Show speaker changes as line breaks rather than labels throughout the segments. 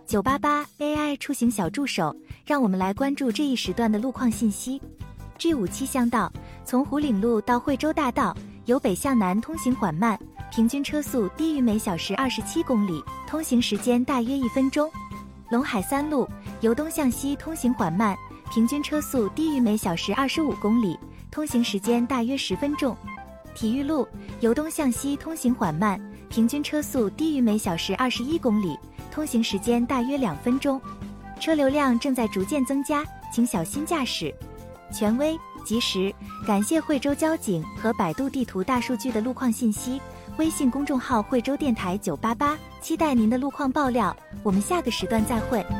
988 AI 出行小助手，让我们来关注这一时段的路况信息。G5气象道，从湖岭路到惠州大道，由北向南通行缓慢，平均车速低于每小时27公里，通行时间大约1分钟。陇海3路由东向西通行缓慢，平均车速低于每小时25公里，通行时间大约10分钟。体育路由东向西通行缓慢，平均车速低于每小时21公里，通行时间大约2分钟。车流量正在逐渐增加，请小心驾驶。权威、及时，感谢惠州交警和百度地图大数据的路况信息。微信公众号惠州电台988，期待您的路况爆料。我们下个时段再会。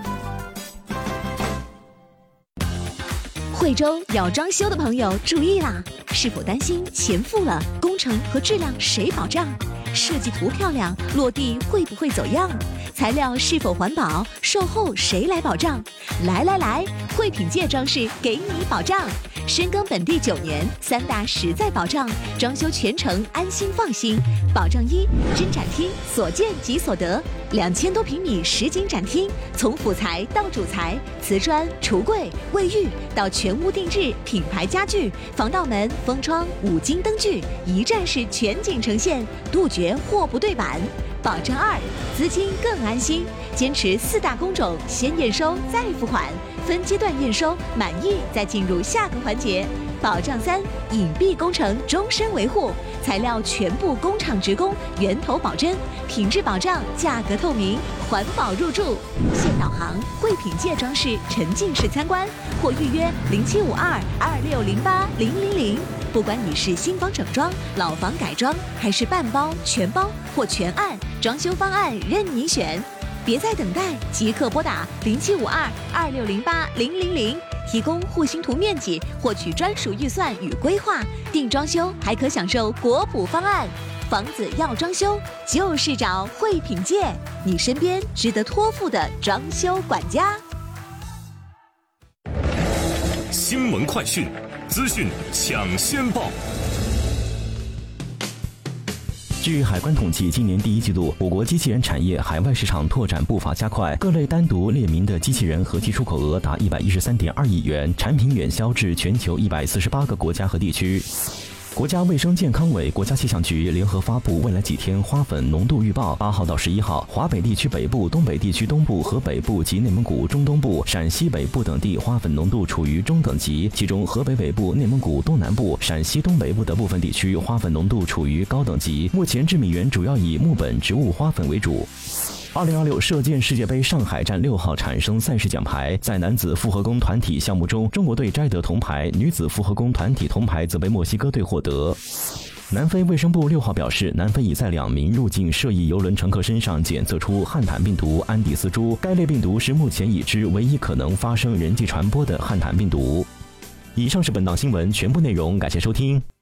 惠州要装修的朋友注意啦！是否担心钱付了，工程和质量谁保障？设计图漂亮，落地会不会走样？材料是否环保？售后谁来保障？来，惠品界装饰给你保障。深耕本地9年，3大实在保障，装修全程安心放心。保障1：真展厅，所见即所得，2000多平米实景展厅，从辅材到主材，瓷砖、橱柜、卫浴到全屋定制品牌家具、防盗门、封窗、5金灯具，一站式全景呈现，杜绝货不对版。保障2：资金更安心，坚持4大工种，先验收再付款，分阶段验收，满意再进入下个环节。保障3：隐蔽工程终身维护，材料全部工厂直供，源头保真，品质保障，价格透明，环保入驻。现导航惠品界装饰沉浸式参观，或预约0752260800。不管你是新房整装、老房改装，还是半包、全包或全案，装修方案任你选。别再等待，即刻拨打0752260800，提供户型图面积，获取专属预算与规划。定装修还可享受国补方案。房子要装修，就是找惠品界，你身边值得托付的装修管家。
新闻快讯，资讯抢先报。
据海关统计，今年第1季度，我国机器人产业海外市场拓展步伐加快，各类单独列明的机器人合计出口额达113.2亿元，产品远销至全球148个国家和地区。国家卫生健康委、国家气象局联合发布未来几天花粉浓度预报。8号到11号，华北地区北部、东北地区东部和北部及内蒙古中东部、陕西北部等地花粉浓度处于中等级，其中河北北部、内蒙古东南部、陕西东北部的部分地区花粉浓度处于高等级。目前制米原主要以木本植物花粉为主。2026射箭世界杯上海站6号产生赛事奖牌，在男子复合弓团体项目中，中国队摘得铜牌，女子复合弓团体铜牌则被墨西哥队获得。南非卫生部6号表示，南非已在2名入境涉疫邮轮乘客身上检测出汉坦病毒安第斯株，该类病毒是目前已知唯一可能发生人际传播的汉坦病毒。以上是本档新闻全部内容，感谢收听。